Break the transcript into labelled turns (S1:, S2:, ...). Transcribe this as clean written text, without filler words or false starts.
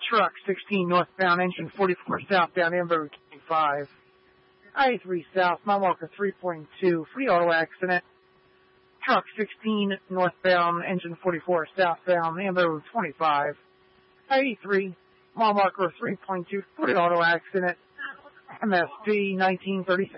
S1: Truck 16 northbound, engine 44 southbound, Amber 25. I-83 south, mile marker 3.2, free auto accident. Truck 16 northbound, engine 44 southbound, Amber 25. I-83, mile marker 3.2, free auto accident. MSD 1936.